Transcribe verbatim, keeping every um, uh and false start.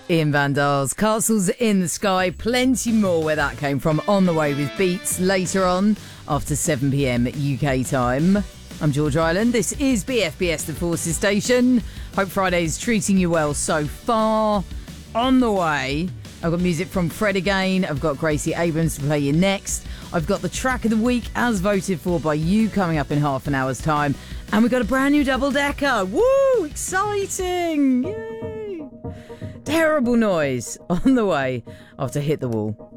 Ian Vandal's Castles in the Sky. Plenty more where that came from on the way with Beats later on after seven p.m. U K time. I'm George Island. This is B F B S The Forces Station. Hope Friday's treating you well so far. On the way, I've got music from Fred again. I've got Gracie Abrams to play you next. I've got the track of the week as voted for by you coming up in half an hour's time. And we've got a brand new double-decker. Woo! Exciting! Yay! Terrible noise on the way after Hit the Wall.